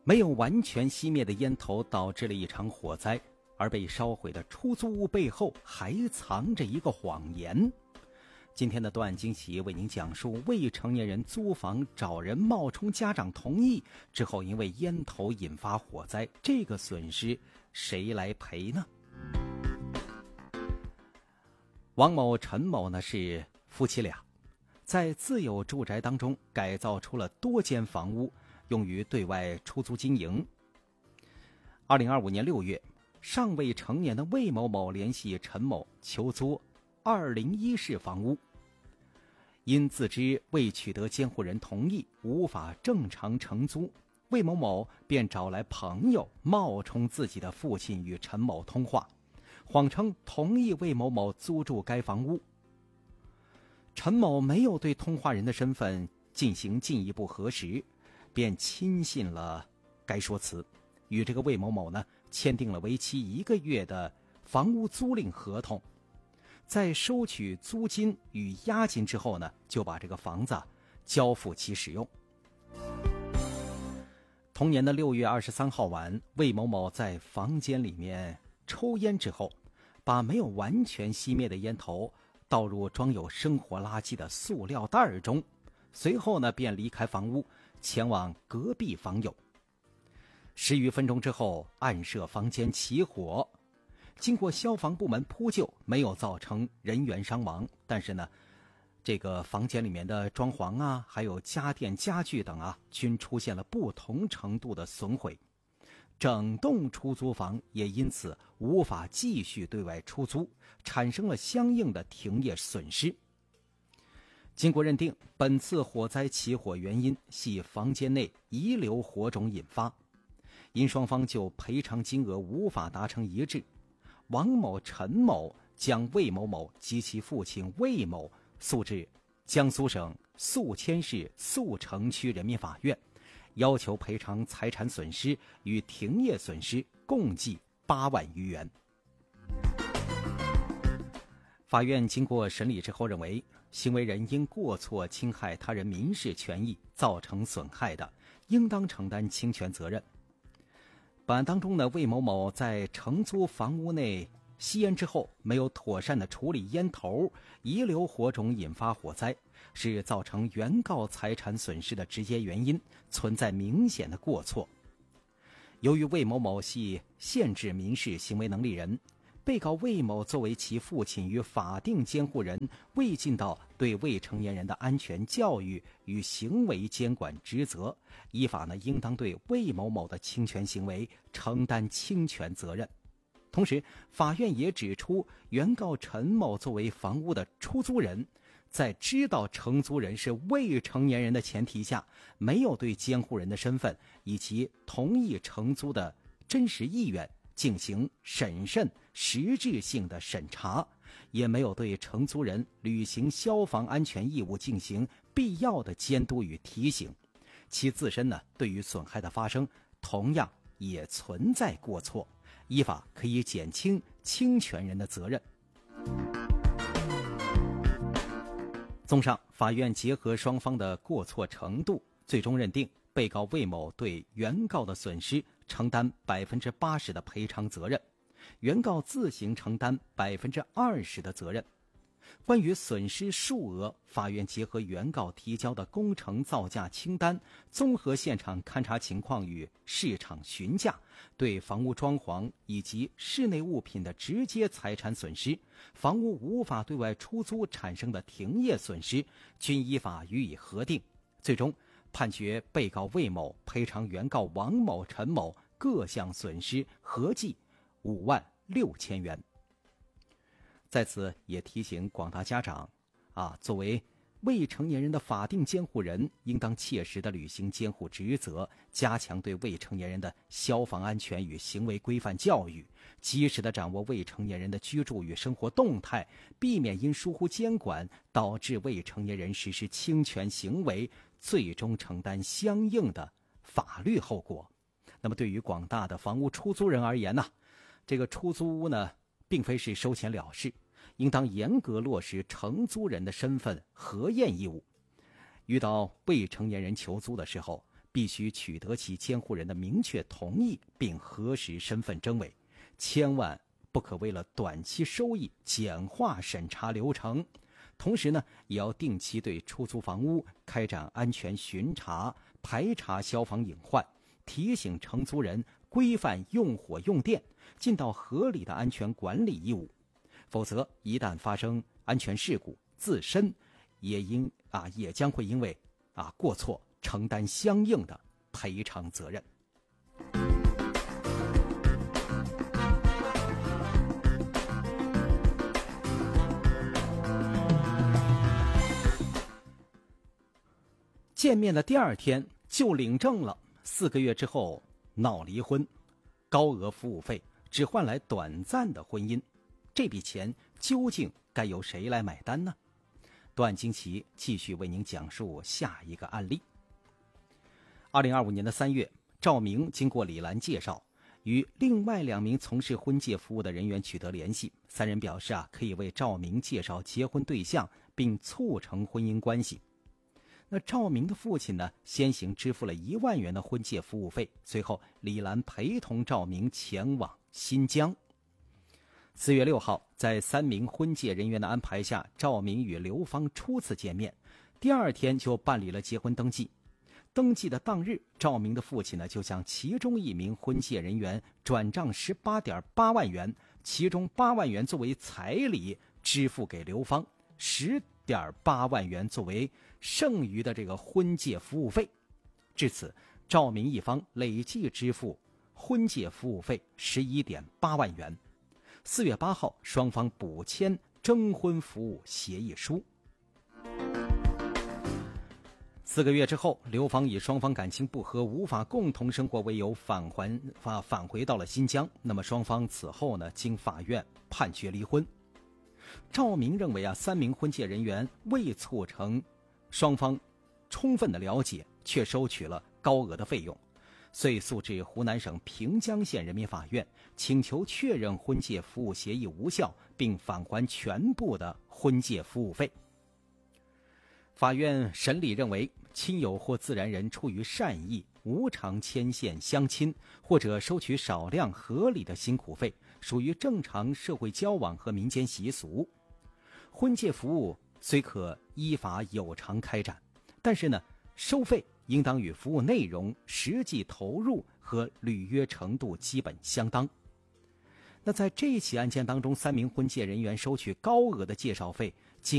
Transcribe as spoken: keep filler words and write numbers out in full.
没有完全熄灭的烟头导致了一场火灾，而被烧毁的出租屋背后还藏着一个谎言。今天的段惊喜为您讲述未成年人租房找人冒充家长同意之后，因为烟头引发火灾，这个损失谁来赔呢？王某、陈某呢是夫妻俩，在自有住宅当中改造出了多间房屋，用于对外出租经营。二零二五年六月，尚未成年的魏某某联系陈某求租二零一室房屋，因自知未取得监护人同意，无法正常承租，魏某某便找来朋友冒充自己的父亲与陈某通话，谎称同意魏某某租住该房屋。陈某没有对通话人的身份进行进一步核实，便轻信了该说辞，与这个魏某某呢签订了为期一个月的房屋租赁合同。在收取租金与押金之后呢，就把这个房子交付其使用。同年的六月二十三号晚，魏某某在房间里面抽烟之后，把没有完全熄灭的烟头倒入装有生活垃圾的塑料袋中，随后呢便离开房屋，前往隔壁房友。十余分钟之后，暗设房间起火，经过消防部门扑救，没有造成人员伤亡，但是呢，这个房间里面的装潢啊，还有家电家具等啊，均出现了不同程度的损毁，整栋出租房也因此无法继续对外出租，产生了相应的停业损失。经过认定，本次火灾起火原因系房间内遗留火种引发，因双方就赔偿金额无法达成一致，王某、陈某将魏某某及其父亲魏某诉至江苏省宿迁市宿城区人民法院，要求赔偿财产损失与停业损失共计八万余元。法院经过审理之后认为，行为人因过错侵害他人民事权益造成损害的，应当承担侵权责任。本案当中呢，魏某某在承租房屋内吸烟之后，没有妥善的处理烟头，遗留火种引发火灾，是造成原告财产损失的直接原因，存在明显的过错。由于魏某某系限制民事行为能力人，被告魏某作为其父亲与法定监护人，未尽到对未成年人的安全教育与行为监管职责，依法呢，应当对魏某某的侵权行为承担侵权责任。同时，法院也指出，原告陈某作为房屋的出租人，在知道承租人是未成年人的前提下，没有对监护人的身份以及同意承租的真实意愿进行审慎实质性的审查，也没有对承租人履行消防安全义务进行必要的监督与提醒，其自身呢，对于损害的发生同样也存在过错，依法可以减轻侵权人的责任。综上，法院结合双方的过错程度，最终认定被告魏某对原告的损失承担百分之八十的赔偿责任，原告自行承担百分之二十的责任。关于损失数额，法院结合原告提交的工程造价清单，综合现场勘查情况与市场询价，对房屋装潢以及室内物品的直接财产损失，房屋无法对外出租产生的停业损失，均依法予以核定，最终判决被告魏某赔偿原告王某、陈某各项损失合计五万六千元。在此也提醒广大家长啊，作为未成年人的法定监护人，应当切实地履行监护职责，加强对未成年人的消防安全与行为规范教育，及时地掌握未成年人的居住与生活动态，避免因疏忽监管导致未成年人实施侵权行为，最终承担相应的法律后果。那么对于广大的房屋出租人而言呢，这个出租屋呢，并非是收钱了事，应当严格落实承租人的身份核验义务。遇到未成年人求租的时候， 必须取得其监护人的明确同意，并核实身份真伪，千万不可为了短期收益简化审查流程。同时呢，也要定期对出租房屋开展安全巡查，排查消防隐患，提醒承租人规范用火用电，尽到合理的安全管理义务。否则，一旦发生安全事故，自身也应啊也将会因为啊过错承担相应的赔偿责任。见面的第二天就领证了，四个月之后闹离婚，高额服务费只换来短暂的婚姻，这笔钱究竟该由谁来买单呢？段金奇继续为您讲述下一个案例。二零二五年的三月，赵明经过李兰介绍，与另外两名从事婚介服务的人员取得联系，三人表示啊，可以为赵明介绍结婚对象，并促成婚姻关系。那赵明的父亲呢，先行支付了一万元的婚介服务费，随后李兰陪同赵明前往新疆。四月六号，在三名婚介人员的安排下，赵明与刘芳初次见面，第二天就办理了结婚登记。登记的当日，赵明的父亲呢就向其中一名婚介人员转账 十八点八万元，其中八万元作为彩礼支付给刘芳， 十点八万元作为剩余的这个婚介服务费。至此，赵明一方累计支付婚介服务费 十一点八万元。四月八号，双方补签征婚服务协议书。四个月之后，刘芳以双方感情不和，无法共同生活为由返还返返回到了新疆。那么双方此后呢，经法院判决离婚。赵明认为啊，三名婚介人员未促成双方充分的了解，却收取了高额的费用，遂诉至湖南省平江县人民法院，请求确认婚介服务协议无效，并返还全部的婚介服务费。法院审理认为，亲友或自然人出于善意，无偿牵线相亲，或者收取少量合理的辛苦费，属于正常社会交往和民间习俗。婚介服务虽可依法有偿开展，但是呢，收费应当与服务内容、实际投入和履约程度基本相当。那在这起案件当中，三名婚介人员收取高额的介绍费，